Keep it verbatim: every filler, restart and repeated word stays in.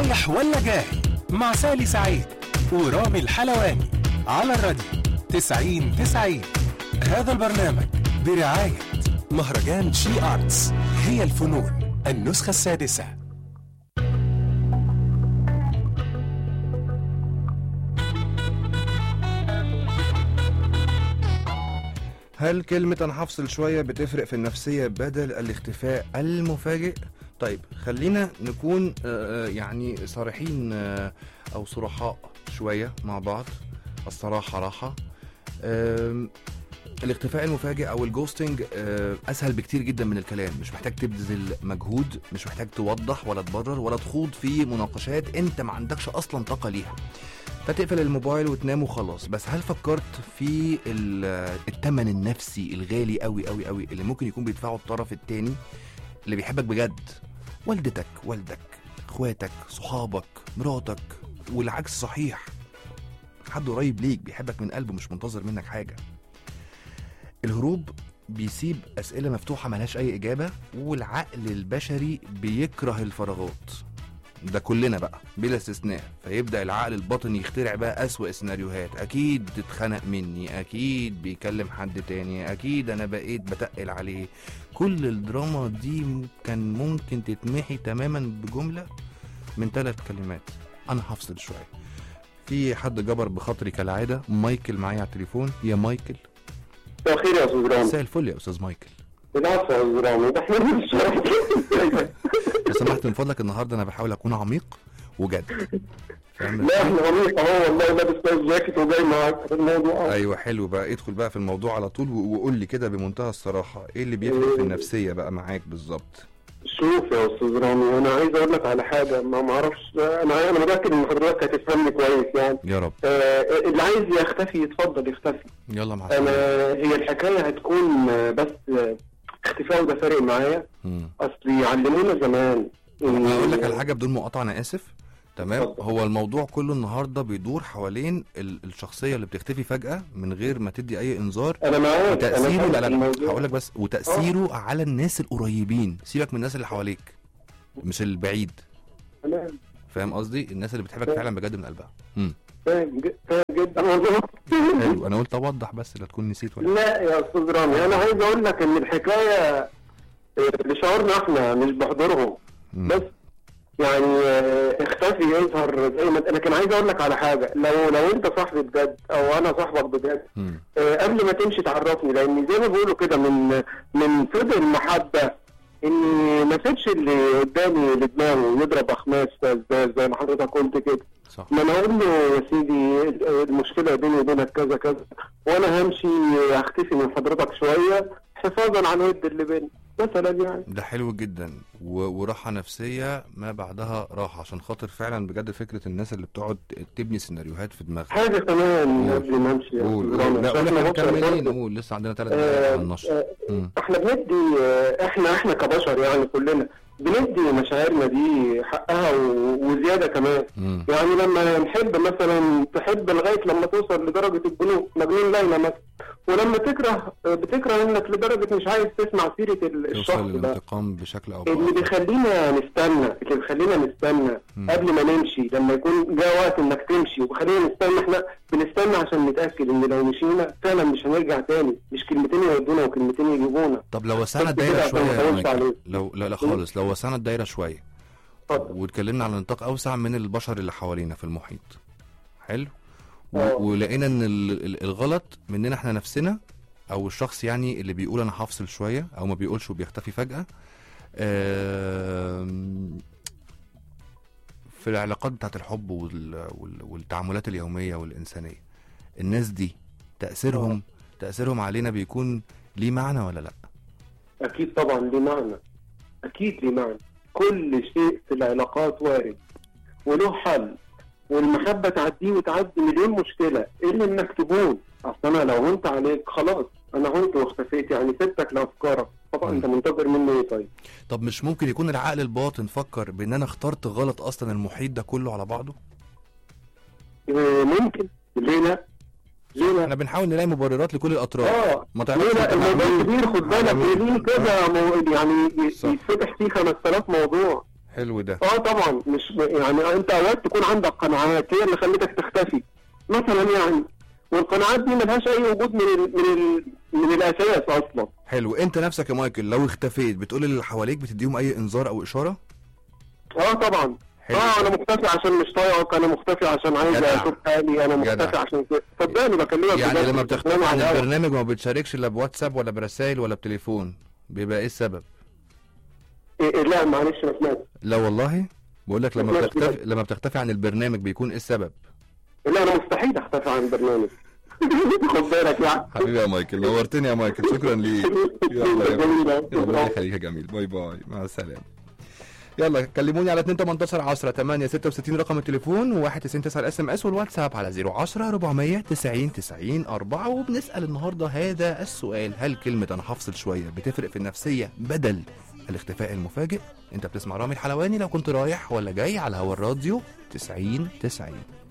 رايح ولا جاي مع سالي سعيد ورامي الحلواني على الراديو تسعين تسعين. هذا البرنامج برعاية مهرجان شي آرتس، هي الفنون النسخة السادسة. هل كلمة أنا هفصل شوية بتفرق في النفسية بدل الاختفاء المفاجئ؟ طيب خلينا نكون آه يعني صريحين آه أو صرحاء شوية مع بعض. الصراحة راحة. آه الاختفاء المفاجئ أو الجوستنج آه أسهل بكتير جدا من الكلام. مش محتاج تبذل مجهود، مش محتاج توضح ولا تبرر ولا تخوض في مناقشات أنت ما عندكش أصلا طاقة ليها، فتقفل الموبايل وتنام وخلاص. بس هل فكرت في الثمن النفسي الغالي قوي قوي قوي اللي ممكن يكون بيدفعه الطرف التاني اللي بيحبك بجد؟ والدتك، والدك، اخواتك، صحابك، مراتك، والعكس صحيح. حد قريب ليك بيحبك من قلبه، مش منتظر منك حاجة. الهروب بيسيب أسئلة مفتوحة ملهاش أي إجابة، والعقل البشري بيكره الفراغات. ده كلنا بقى بلا استثناء. فيبدأ العقل الباطني يخترع بقى أسوأ السيناريوهات. أكيد اتخنق مني، أكيد بيكلم حد تاني، أكيد أنا بقيت بتقل عليه. كل الدراما دي كان ممكن تتمحي تماما بجملة من ثلاث كلمات: أنا هفصل شوية. في حد جبر بخاطري كالعادة. مايكل معايا على التليفون. يا مايكل. مساء الخير يا أستاذ رامي. مساء الفل يا أستاذ مايكل. بالعكس يا أستاذ رامي، ده احنا مش لو سمحت من فضلك، النهارده انا بحاول اكون عميق وجد. لا احنا عميق اهو والله، لابس جاكيت وجاي معاك في الموضوع. ايوه حلو بقى، ادخل بقى في الموضوع على طول وقول لي كده بمنتهى الصراحه ايه اللي بيفرق في النفسيه بقى معاك بالظبط. شوف يا استاذ رامي، انا عايز اقول لك على حاجه ما معرفش، انا انا متاكد ان حضرتك هتفهمني كويس يعني. يا رب. آه اللي عايز يختفي يتفضل يختفي. يلا مع السلامه. هي الحكايه هتكون بس اختفاء ده فارق معايا. اصلي علمونا زمان. اقول لك على حاجه بدون مقاطعه، انا اسف. تمام. هو الموضوع كله النهارده بيدور حوالين الشخصيه اللي بتختفي فجاه من غير ما تدي اي انذار. انا معاك. وتاثيره لا لا هقول لك بس، وتاثيره أوه. على الناس القريبين. سيبك من الناس اللي حواليك مش البعيد. تمام. فاهم قصدي؟ الناس اللي بتحبك فعلا بجد من قلبها. امم فاهم جدا. حلو. انا قلت اوضح بس لا تكون نسيت ولا لا يا استاذ رامي، انا عايز اقول لك ان الحكايه لشعورنا احنا مش بحضرهم. مم. بس يعني اختفي يظهر زي ما انا كان عايز اقول لك على حاجه. لو لو انت صاحبي بجد او انا صاحبك بجد، آه قبل ما تمشي تعرفني، لان زي ما بيقولوا كده من من صدق المحبه اني ما سيبش اللي قدامي لدماغه يضرب اخماس زي, زي ما حضرتك قلت كده. صح. ما انا اقول له يا سيدي المشكله بيني وبينك كذا كذا، وانا همشي هختفي من حضرتك شويه حفاظا على الود اللي بيننا مثلا يعني. ده حلو جدا وراحه نفسيه ما بعدها راحه، عشان خاطر فعلا بجد فكره الناس اللي بتقعد تبني سيناريوهات في دماغها. حاجه كمان قبل ما امشي. قول لا كملين قول، لسه عندنا ثلاث دقايق على النشر. احنا بندي احنا احنا كبشر يعني كلنا بندي مشاعرنا دي حقها وزياده كمان. مم. يعني لما نحب مثلا تحب لغايه لما توصل لدرجه الجنون، مجنون ليلى مثلا، ولما تكره بتكره انك لدرجه مش عايز تسمع سيره الشخص ده. الانتقام بشكل او باخر. اللي بيخلينا نستنى اللي بيخلينا نستنى مم. قبل ما نمشي، لما يكون جاء وقت انك تمشي وخلينا نستنى، احنا بنستنى عشان نتاكد ان لو مشينا فعلا مش هنرجع تاني، مش كلمتين يودونا وكلمتين يجيبونا. طب لو وسعنا الدايره شويه، لو لا لا خالص، لو وسعنا الدايره شويه واتكلمنا على نطاق اوسع من البشر اللي حوالينا في المحيط، حلو، ولقينا ان الغلط مننا احنا نفسنا او الشخص يعني اللي بيقول انا هفصل شويه او ما بيقولش وبيختفي فجاه. في العلاقات بتاعت الحب والتعاملات اليوميه والانسانيه، الناس دي تاثيرهم تاثيرهم علينا بيكون ليه معنى ولا لا؟ اكيد طبعا ليه معنى، اكيد ليه معنى. كل شيء في العلاقات وارد وله حل، والمحبه تعديه وتعدي مليون مشكله الا انك تهون. اصل انا لو هنت عليك خلاص انا هنت واختفيت، يعني سبتك لافكارك، طبعا انت منتظر مني ايه؟ طيب طب مش ممكن يكون العقل الباطن فكر بان انا اخترت غلط اصلا المحيط ده كله على بعضه؟ ممكن. ليه لا؟ ليه لا؟ احنا بنحاول نلاقي مبررات لكل الاطراف. اه ما تعرفش الموضوع كبير، خد بالك ليه كده يعني يتفتح فيه خمسة آلاف موضوع. حلو ده. اه طبعا، مش يعني انت اوقات تكون عندك قناعات هي اللي خلتك تختفي مثلا يعني، والقناعات دي ملهاش اي وجود من ال من ال من الاساس اصلا. حلو. انت نفسك يا مايكل لو اختفيت بتقول للي حواليك، بتديهم اي انذار او اشاره؟ اه طبعا. حلو. اه انا مختفي عشان مش طايقك، انا مختفي عشان عايز جدع. اشوف حالي، انا مختفي جدع. عشان كده. صدقني بكلمك يعني بجد، لما بتكلم بتختفي عن على الهوا. البرنامج ما بتشاركش لا بواتساب ولا برسائل ولا بتليفون، بيبقى ايه السبب؟ إيه إيه لا معلش ما سمعت. لا والله بقول لك لما ماشي بتختفي كده. لما بتختفي عن البرنامج بيكون ايه السبب؟ لا انا مستحيل اختفي عن البرنامج. خد بالك يعني. حبيبي يا مايكل، نورتني يا مايكل، شكرا ليك. يلا يا الله يخليك يا جميل، باي باي، مع السلامه. يلا كلموني على اتنين تمنتاشر عشرة تمانية ستة وستين رقم التليفون، وواحد تسعين تسعة الاس ام اس، والواتساب على صفر عشرة أربعمية تسعين تسعين أربعة. وبنسأل النهارده هذا السؤال: هل كلمة انا هفصل شوية بتفرق في النفسية بدل الاختفاء المفاجئ؟ انت بتسمع رامي الحلواني لو كنت رايح ولا جاي على هوا الراديو تسعين تسعين.